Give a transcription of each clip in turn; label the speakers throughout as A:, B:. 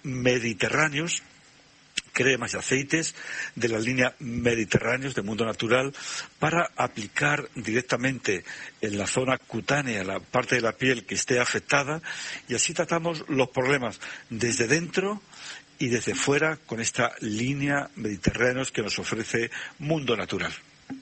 A: Mediterráneos, cremas y aceites de la línea Mediterráneos de Mundo Natural para aplicar directamente en la zona cutánea, la parte de la piel que esté afectada, y así tratamos los problemas desde dentro y desde fuera con esta línea Mediterráneos que nos ofrece Mundo Natural.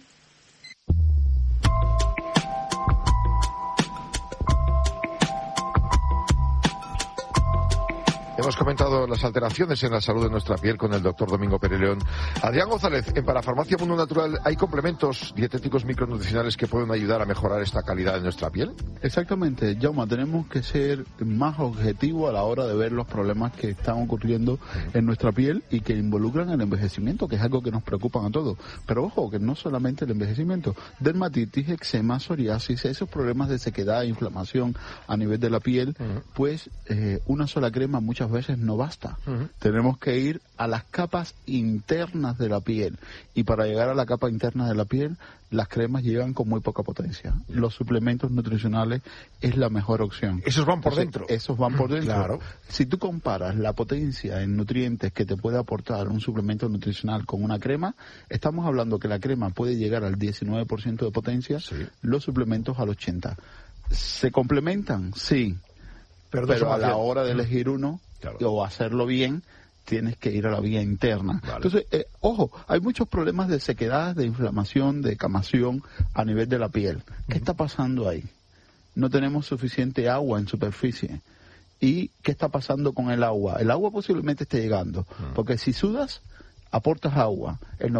B: Hemos comentado las alteraciones en la salud de nuestra piel con el doctor Domingo Pérez León. Adrián González, en Parafarmacia Mundo Natural, ¿hay complementos dietéticos micronutricionales que pueden ayudar a mejorar esta calidad de nuestra piel?
C: Exactamente, Jaume, tenemos que ser más objetivos a la hora de ver los problemas que están ocurriendo en nuestra piel y que involucran el envejecimiento, que es algo que nos preocupa a todos. Pero ojo, que no solamente el envejecimiento, dermatitis, eczema, psoriasis, esos problemas de sequedad e inflamación a nivel de la piel, pues una sola crema muchas veces no basta. Tenemos que ir a las capas internas de la piel, y para llegar a la capa interna de la piel las cremas llegan con muy poca potencia. Los suplementos nutricionales es la mejor opción.
B: Esos van por dentro.
C: Esos van por dentro.
B: Claro.
C: Si tú comparas la potencia en nutrientes que te puede aportar un suplemento nutricional con una crema, estamos hablando que la crema puede llegar al 19% de potencia, los suplementos al 80%. ¿Se complementan? Sí. Pero a la hora de elegir uno, o hacerlo bien, tienes que ir a la vía interna. Vale. Entonces, ojo, hay muchos problemas de sequedad, de inflamación, de camación a nivel de la piel. ¿Qué está pasando ahí? No tenemos suficiente agua en superficie. ¿Y qué está pasando con el agua? El agua posiblemente esté llegando, porque si sudas, aportas agua. El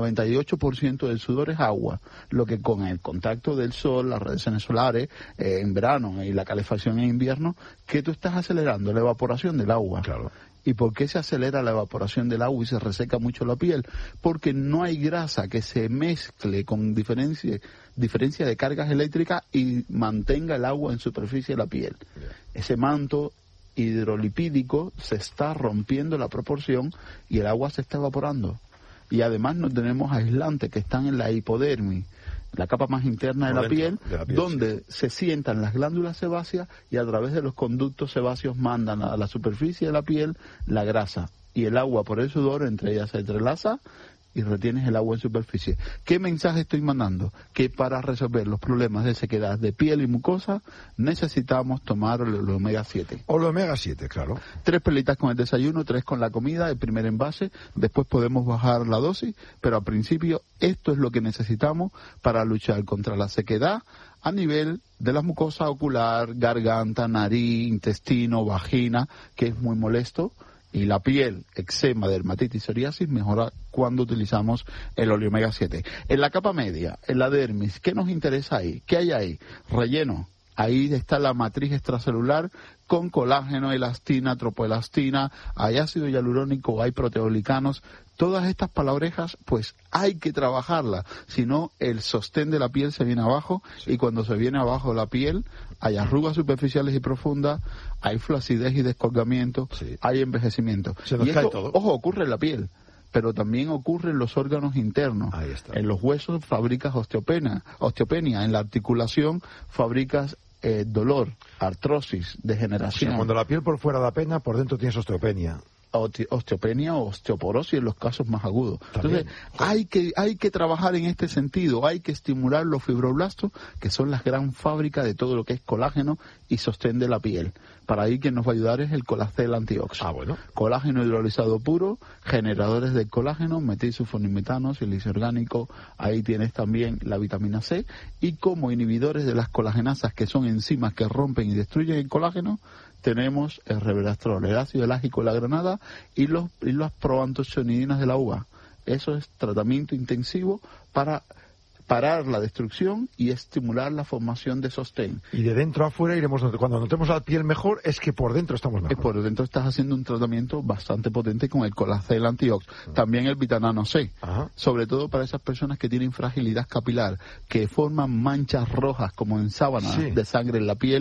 C: 98% del sudor es agua, lo que con el contacto del sol, las radiaciones solares, en verano y la calefacción en invierno, que tú estás acelerando la evaporación del agua. Claro. ¿Y por qué se acelera la evaporación del agua y se reseca mucho la piel? Porque no hay grasa que se mezcle con diferencia de cargas eléctricas y mantenga el agua en superficie de la piel. Ese manto hidrolipídico se está rompiendo la proporción y el agua se está evaporando. Y además no tenemos aislantes que están en la hipodermis, la capa más interna de la piel, donde se sientan las glándulas sebáceas y a través de los conductos sebáceos mandan a la superficie de la piel la grasa. Y el agua por el sudor entre ellas se entrelaza y retienes el agua en superficie. ¿Qué mensaje estoy mandando? Que para resolver los problemas de sequedad de piel y mucosa necesitamos tomar el omega 7.
B: O el omega 7, claro.
C: 3 pelitas con el desayuno, 3 con la comida, el primer envase, después podemos bajar la dosis, pero al principio esto es lo que necesitamos para luchar contra la sequedad a nivel de la mucosa ocular, garganta, nariz, intestino, vagina, que es muy molesto. Y la piel, eczema, dermatitis, psoriasis mejora cuando utilizamos el omega 7. En la capa media, en la dermis, ¿qué nos interesa ahí? ¿Qué hay ahí? Relleno. Ahí está la matriz extracelular con colágeno, elastina, tropoelastina, hay ácido hialurónico, hay proteoglicanos. Todas estas palabrejas, pues hay que trabajarlas, si no el sostén de la piel se viene abajo, y cuando se viene abajo la piel hay arrugas superficiales y profundas, hay flacidez y descolgamiento, hay envejecimiento.
B: Se nos cae todo.
C: Ojo, ocurre en la piel, pero también ocurre en los órganos internos.
B: Ahí está.
C: En los huesos fabricas osteopenia, en la articulación fabricas dolor, artrosis, degeneración.
B: O sea, cuando la piel por fuera da pena, por dentro tienes osteopenia.
C: Osteopenia o osteoporosis en los casos más agudos. Entonces, hay que trabajar en este sentido, hay que estimular los fibroblastos, que son las gran fábricas de todo lo que es colágeno y sostén de la piel. Para ahí quien nos va a ayudar es el Colacel Antiox. Colágeno hidrolizado puro, generadores de colágeno, metilsulfonimetano, silicio orgánico, ahí tienes también la vitamina C, y como inhibidores de las colagenasas, que son enzimas que rompen y destruyen el colágeno, tenemos el resveratrol, el ácido elágico de la granada y las proantocianidinas de la uva. Eso es tratamiento intensivo para parar la destrucción y estimular la formación de sostén.
B: Y de dentro a afuera iremos, cuando notemos la piel mejor, es que por dentro estamos mejor.
C: Por dentro estás haciendo un tratamiento bastante potente con el Colacel Antiox. También el Vitanano C. Sobre todo para esas personas que tienen fragilidad capilar, que forman manchas rojas como en sábanas de sangre en la piel.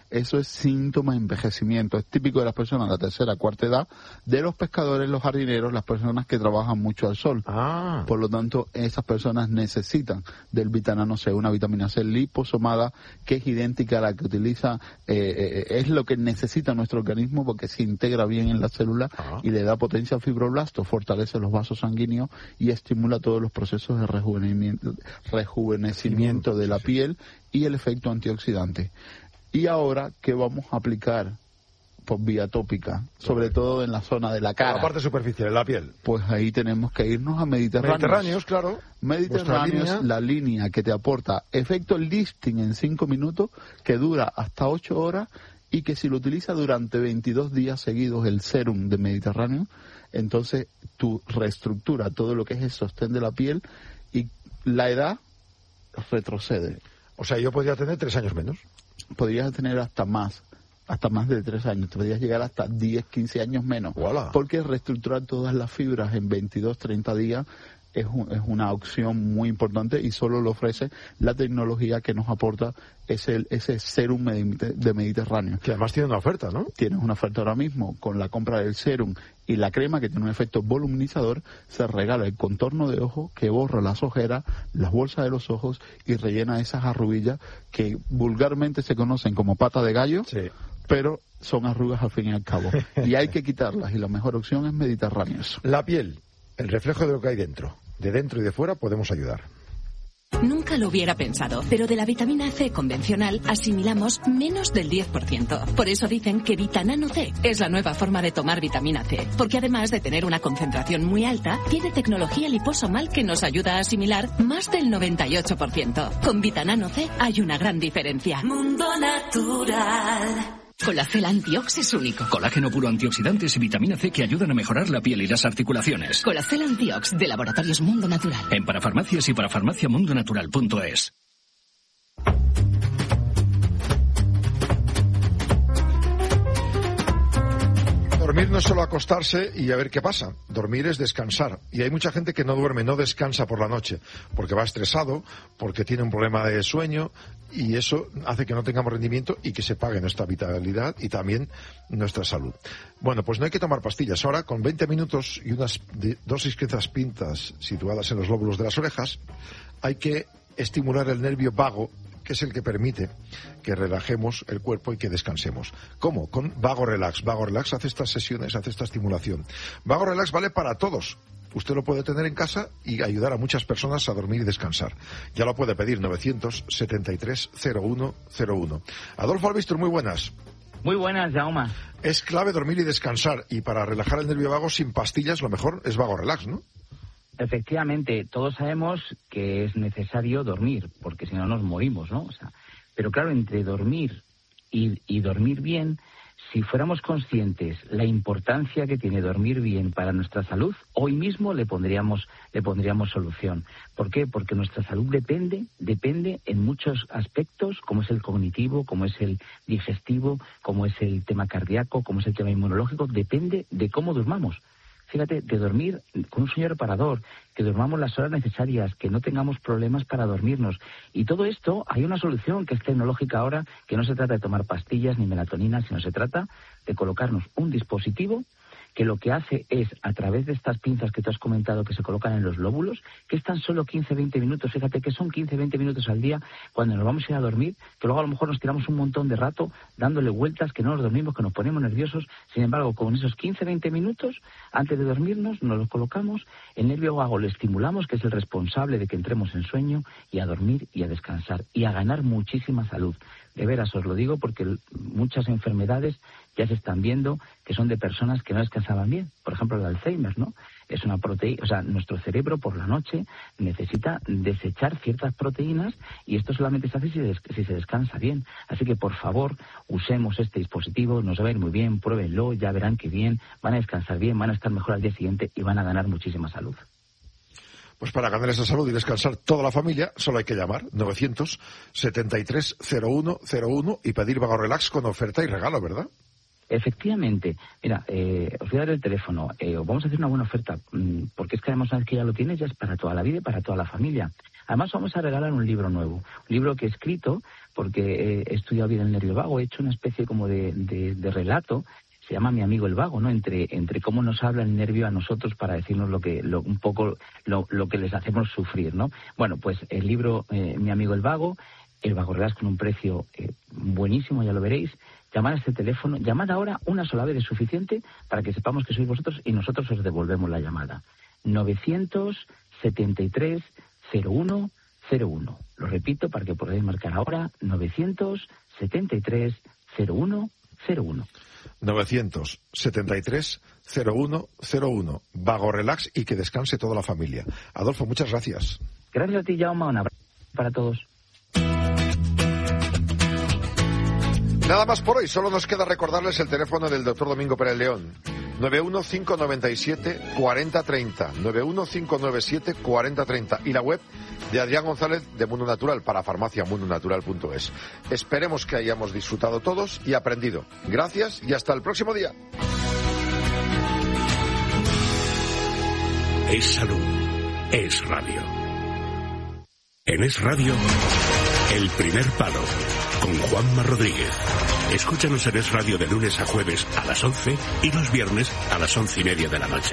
C: eso es síntoma de envejecimiento. Es típico de las personas de la tercera, cuarta edad, de los pescadores, los jardineros, las personas que trabajan mucho al sol. Por lo tanto, esas personas necesitan del vitamina C, una vitamina C liposomada que es idéntica a la que utiliza, es lo que necesita nuestro organismo porque se integra bien en la célula y le da potencia al fibroblasto, fortalece los vasos sanguíneos y estimula todos los procesos de rejuvenecimiento de la piel y el efecto antioxidante. Y ahora, ¿qué vamos a aplicar por vía tópica? Sobre todo en la zona de la cara.
B: La parte superficial, la piel.
C: Pues ahí tenemos que irnos a
B: Mediterráneos, claro.
C: Mediterráneos, la línea que te aporta efecto lifting en 5 minutos, que dura hasta 8 horas, y que si lo utiliza durante 22 días seguidos el serum de Mediterráneo, entonces tú reestructura todo lo que es el sostén de la piel y la edad retrocede.
B: O sea, yo podría tener 3 años menos.
C: Podrías tener hasta más de 3 años, te podrías llegar hasta 10, 15 años menos.
B: ¡Hola!
C: Porque reestructurar todas las fibras en 22, 30 días es una opción muy importante y solo lo ofrece la tecnología que nos aporta ese serum de Mediterráneo.
B: Que además tiene una oferta, ¿no?
C: Tienes una oferta ahora mismo con la compra del serum y la crema, que tiene un efecto voluminizador. Se regala el contorno de ojo que borra las ojeras, las bolsas de los ojos y rellena esas arruguillas que vulgarmente se conocen como pata de gallo. Sí. Pero son arrugas al fin y al cabo. Y hay que quitarlas y la mejor opción es Mediterráneos.
B: La piel, el reflejo de lo que hay dentro. De dentro y de fuera podemos ayudar.
D: Nunca lo hubiera pensado, pero de la vitamina C convencional asimilamos menos del 10%. Por eso dicen que Vitanano C es la nueva forma de tomar vitamina C, porque además de tener una concentración muy alta, tiene tecnología liposomal que nos ayuda a asimilar más del 98%. Con Vitanano C hay una gran diferencia. Mundo Natural. Colacel Antiox es único.
E: Colágeno puro, antioxidantes y vitamina C que ayudan a mejorar la piel y las articulaciones.
D: Colacel Antiox de Laboratorios Mundo Natural.
E: En parafarmacias y parafarmaciamundonatural.es.
B: Dormir no es solo acostarse y a ver qué pasa. Dormir es descansar. Y hay mucha gente que no duerme, no descansa por la noche, porque va estresado, porque tiene un problema de sueño, y eso hace que no tengamos rendimiento y que se pague nuestra vitalidad y también nuestra salud. Bueno, pues no hay que tomar pastillas. Ahora, con 20 minutos y unas dosis quizás pintas situadas en los lóbulos de las orejas, hay que estimular el nervio vago, que es el que permite que relajemos el cuerpo y que descansemos. ¿Cómo? Con Vago Relax. Vago Relax hace estas sesiones, hace esta estimulación. Vago Relax vale para todos. Usted lo puede tener en casa y ayudar a muchas personas a dormir y descansar. Ya lo puede pedir 973-0101. Adolfo Albistur, muy buenas.
F: Muy buenas, Jaume.
B: Es clave dormir y descansar, y para relajar el nervio vago sin pastillas lo mejor es Vago Relax, ¿no?
F: Efectivamente, todos sabemos que es necesario dormir, porque si no nos morimos, ¿no? O sea, pero claro, entre dormir y dormir bien, si fuéramos conscientes la importancia que tiene dormir bien para nuestra salud, hoy mismo le pondríamos solución. ¿Por qué? Porque nuestra salud depende en muchos aspectos, como es el cognitivo, como es el digestivo, como es el tema cardíaco, como es el tema inmunológico, depende de cómo durmamos. Fíjate, de dormir con un sueño reparador, que durmamos las horas necesarias, que no tengamos problemas para dormirnos. Y todo esto, hay una solución que es tecnológica ahora, que no se trata de tomar pastillas ni melatonina, sino se trata de colocarnos un dispositivo que lo que hace es, a través de estas pinzas que tú has comentado que se colocan en los lóbulos, que es tan solo 15-20 minutos, fíjate que son 15-20 minutos al día cuando nos vamos a ir a dormir, que luego a lo mejor nos tiramos un montón de rato dándole vueltas, que no nos dormimos, que nos ponemos nerviosos. Sin embargo, con esos 15-20 minutos, antes de dormirnos, nos los colocamos, el nervio vago lo estimulamos, que es el responsable de que entremos en sueño, y a dormir y a descansar, y a ganar muchísima salud. De veras os lo digo porque muchas enfermedades ya se están viendo que son de personas que no descansaban bien. Por ejemplo, el Alzheimer, ¿no? Es una proteína, o sea, nuestro cerebro por la noche necesita desechar ciertas proteínas, y esto solamente se hace si se descansa bien. Así que, por favor, usemos este dispositivo, nos va a ir muy bien, pruébenlo, ya verán que bien, van a descansar bien, van a estar mejor al día siguiente y van a ganar muchísima salud.
B: Pues para ganar esa salud y descansar toda la familia, solo hay que llamar 973-0101 y pedir Vago Relax con oferta y regalo, ¿verdad?
F: Efectivamente. Mira, os voy a dar el teléfono. Vamos a hacer una buena oferta, porque es que además, una vez que ya lo tienes, ya es para toda la vida y para toda la familia. Además, vamos a regalar un libro nuevo, un libro que he escrito porque he estudiado bien el nervio vago, he hecho una especie como de relato, se llama Mi amigo el vago, ¿no? Entre cómo nos habla el nervio a nosotros para decirnos un poco lo que les hacemos sufrir, ¿no? Bueno, pues el libro Mi amigo el vago, el Vago Relax con un precio buenísimo, ya lo veréis. Llamad a este teléfono, llamad ahora, una sola vez es suficiente para que sepamos que sois vosotros y nosotros os devolvemos la llamada. 973-0101. Lo repito para que podáis marcar ahora, 973-0101.
B: 973-0101. Vago Relax y que descanse toda la familia. Adolfo, muchas gracias.
F: Gracias a ti, Jaume. Un abrazo para todos.
B: Nada más por hoy, solo nos queda recordarles el teléfono del doctor Domingo Pérez León. 91597-4030. 91597-4030. Y la web de Adrián González de Mundo Natural para farmaciamundonatural.es. Esperemos que hayamos disfrutado todos y aprendido. Gracias y hasta el próximo día.
G: Es salud. Es radio. En Es Radio, El Primer Palo, con Juanma Rodríguez. Escúchanos en Es Radio de lunes a jueves a las 11 y los viernes a las 11:30 de la noche.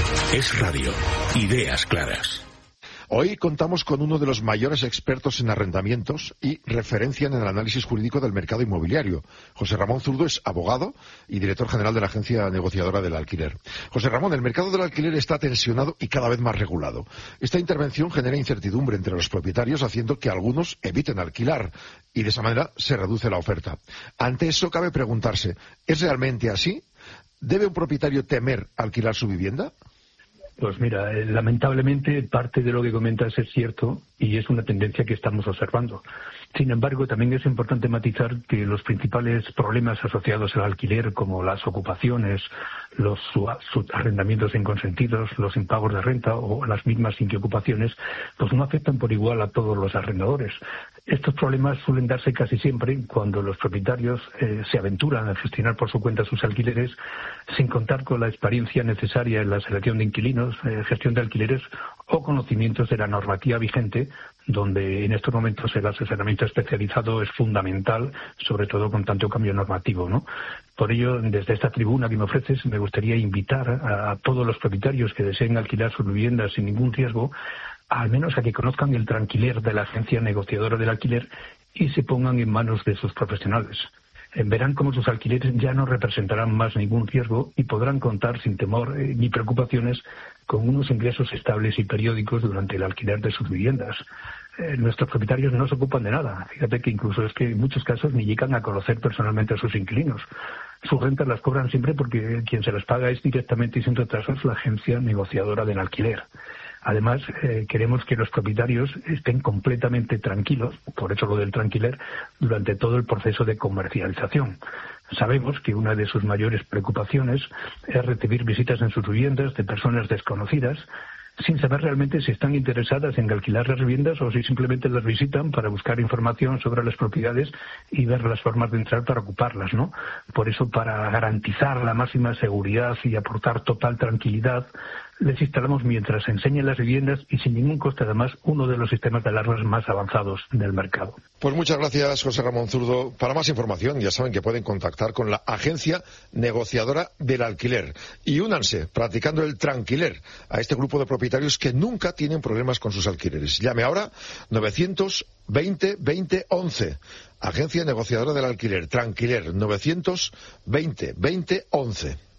G: Es Radio, ideas claras.
B: Hoy contamos con uno de los mayores expertos en arrendamientos y referencia en el análisis jurídico del mercado inmobiliario. José Ramón Zurdo es abogado y director general de la Agencia Negociadora del Alquiler. José Ramón, el mercado del alquiler está tensionado y cada vez más regulado. Esta intervención genera incertidumbre entre los propietarios, haciendo que algunos eviten alquilar y de esa manera se reduce la oferta. Ante eso cabe preguntarse, ¿es realmente así? ¿Debe un propietario temer alquilar su vivienda?
H: Pues mira, lamentablemente parte de lo que comentas es cierto y es una tendencia que estamos observando. Sin embargo, también es importante matizar que los principales problemas asociados al alquiler, como las ocupaciones, los arrendamientos inconsentidos, los impagos de renta o las mismas inquiocupaciones, pues no afectan por igual a todos los arrendadores. Estos problemas suelen darse casi siempre cuando los propietarios se aventuran a gestionar por su cuenta sus alquileres sin contar con la experiencia necesaria en la selección de inquilinos, gestión de alquileres o conocimientos de la normativa vigente, donde en estos momentos el asesoramiento especializado es fundamental, sobre todo con tanto cambio normativo, ¿no? Por ello, desde esta tribuna que me ofreces, me gustaría invitar a todos los propietarios que deseen alquilar sus viviendas sin ningún riesgo, al menos a que conozcan el Tranquiler de la Agencia Negociadora del Alquiler y se pongan en manos de sus profesionales. Verán cómo sus alquileres ya no representarán más ningún riesgo y podrán contar sin temor ni preocupaciones con unos ingresos estables y periódicos durante el alquiler de sus viviendas. Nuestros propietarios no se ocupan de nada. Fíjate que incluso es que en muchos casos ni llegan a conocer personalmente a sus inquilinos. Sus rentas las cobran siempre porque quien se las paga es directamente y sin retrasos la Agencia Negociadora del Alquiler. Además, queremos que los propietarios estén completamente tranquilos, por eso lo del tranquiler, durante todo el proceso de comercialización. Sabemos que una de sus mayores preocupaciones es recibir visitas en sus viviendas de personas desconocidas, sin saber realmente si están interesadas en alquilar las viviendas o si simplemente las visitan para buscar información sobre las propiedades y ver las formas de entrar para ocuparlas, ¿no? Por eso, para garantizar la máxima seguridad y aportar total tranquilidad, les instalamos mientras enseñan las viviendas y sin ningún coste además uno de los sistemas de alarmas más avanzados del mercado.
B: Pues muchas gracias, José Ramón Zurdo. Para más información ya saben que pueden contactar con la Agencia Negociadora del Alquiler y únanse practicando el Tranquiler a este grupo de propietarios que nunca tienen problemas con sus alquileres. Llame ahora 920 20 11. Agencia Negociadora del Alquiler, Tranquiler, 920 20 11.